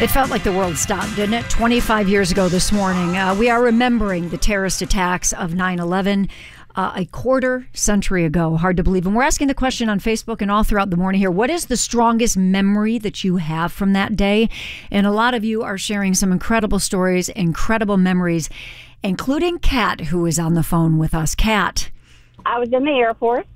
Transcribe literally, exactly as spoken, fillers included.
It felt like the world stopped, didn't it? twenty-five years ago this morning, uh, we are remembering the terrorist attacks of nine eleven. Uh, a quarter century ago. Hard to believe. And we're asking the question on Facebook and all throughout the morning here, what is the strongest memory that you have from that day? And a lot of you are sharing some incredible stories, incredible memories, including Kat, who is on the phone with us. Kat. I was in the Air Force.